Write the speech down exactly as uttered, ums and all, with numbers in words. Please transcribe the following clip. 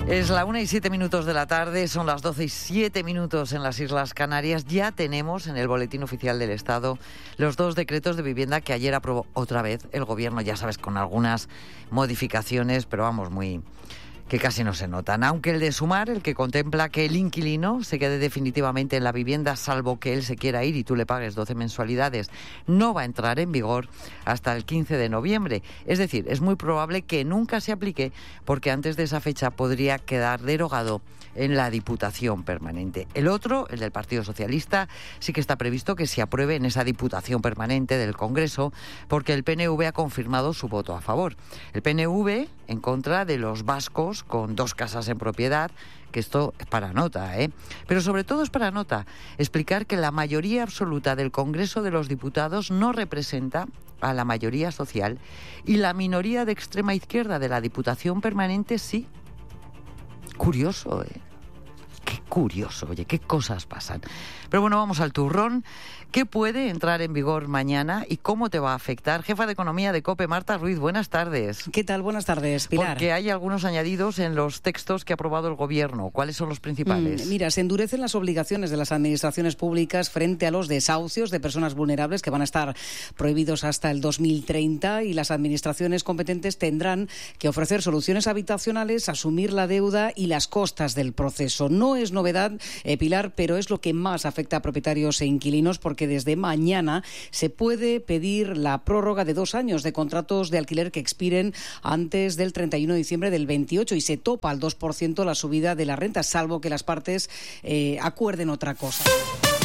Es la una y siete minutos de la tarde, son las doce y siete minutos en las Islas Canarias. Ya tenemos en el Boletín Oficial del Estado los dos decretos de vivienda que ayer aprobó otra vez el Gobierno, ya sabes, con algunas modificaciones, pero vamos, muy... que casi no se notan, aunque el de Sumar, el que contempla que el inquilino se quede definitivamente en la vivienda salvo que él se quiera ir y tú le pagues doce mensualidades, no va a entrar en vigor hasta el quince de noviembre. Es decir, es muy probable que nunca se aplique porque antes de esa fecha podría quedar derogado en la Diputación Permanente. El otro, el del Partido Socialista, sí que está previsto que se apruebe en esa Diputación Permanente del Congreso porque el P N V ha confirmado su voto a favor. El P N V en contra de los vascos con dos casas en propiedad, que esto es para nota, ¿eh? Pero sobre todo es para nota explicar que la mayoría absoluta del Congreso de los Diputados no representa a la mayoría social y la minoría de extrema izquierda de la Diputación Permanente sí. Curioso, ¿eh? Qué curioso, oye, qué cosas pasan. Pero bueno, vamos al turrón. ¿Qué puede entrar en vigor mañana y cómo te va a afectar? Jefa de Economía de COPE, Marta Ruiz, buenas tardes. ¿Qué tal? Buenas tardes, Pilar. Porque hay algunos añadidos en los textos que ha aprobado el Gobierno. ¿Cuáles son los principales? Mm, mira, se endurecen las obligaciones de las administraciones públicas frente a los desahucios de personas vulnerables que van a estar prohibidos hasta el dos mil treinta y las administraciones competentes tendrán que ofrecer soluciones habitacionales, asumir la deuda y las costas del proceso. No es novedad, eh, Pilar, pero es lo que más afecta a propietarios e inquilinos porque desde mañana se puede pedir la prórroga de dos años de contratos de alquiler que expiren antes del treinta y uno de diciembre del veintiocho y se topa al dos por ciento la subida de la renta, salvo que las partes eh, acuerden otra cosa.